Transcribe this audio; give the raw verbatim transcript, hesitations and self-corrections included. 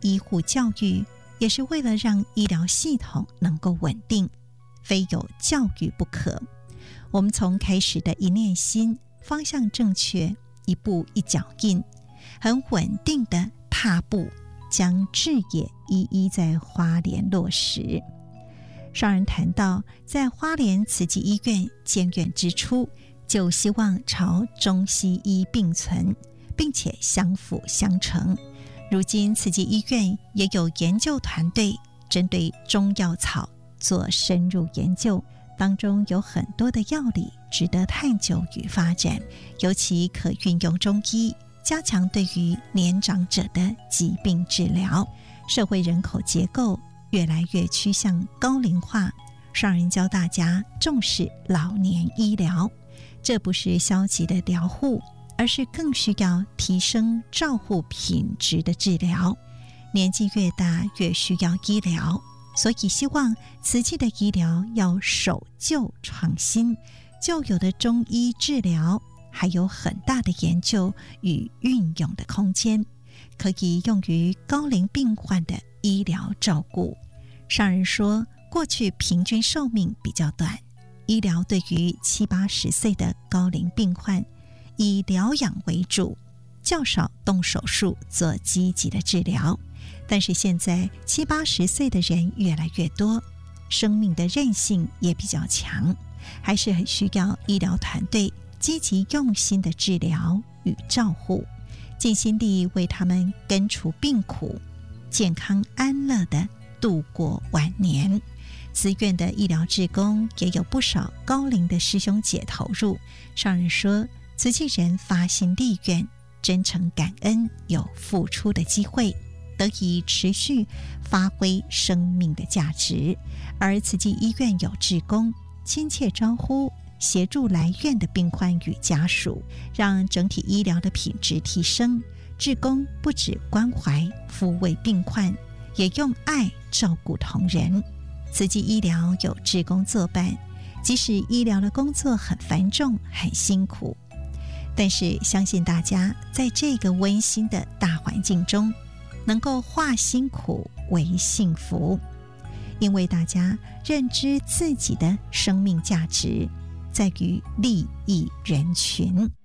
医护教育，也是为了让医疗系统能够稳定，非有教育不可。我们从开始的一念心，方向正确，一步一脚印，很稳定的踏步，将志业一一在花莲落实。上人谈到，在花莲慈济医院建院之初，就希望朝中西医并存，并且相辅相成。如今慈济医院也有研究团队针对中药草做深入研究，当中有很多的药理值得探究与发展，尤其可运用中医加强对于年长者的疾病治疗。社会人口结构越来越趋向高龄化，上人教大家重视老年医疗，这不是消极的疗护，而是更需要提升照护品质的治疗。年纪越大越需要医疗，所以希望慈济的医疗要守旧创新，旧有的中医治疗还有很大的研究与运用的空间，可以用于高龄病患的医疗照顾。上人说，过去平均寿命比较短，医疗对于七八十岁的高龄病患以疗养为主，较少动手术做积极的治疗。但是现在七八十岁的人越来越多，生命的韧性也比较强，还是很需要医疗团队积极用心的治疗与照护，尽心力为他们根除病苦，健康安乐的度过晚年。慈院的医疗志工也有不少高龄的师兄姐投入。上人说，慈济人发心立愿，真诚感恩有付出的机会，得以持续发挥生命的价值。而慈济医院有志工亲切招呼，协助来院的病患与家属，让整体医疗的品质提升。志工不只关怀抚慰病患，也用爱照顾同仁。慈济医疗有志工作伴，即使医疗的工作很繁重很辛苦，但是相信大家在这个温馨的大环境中，能够化辛苦为幸福，因为大家认知自己的生命价值在于利益人群。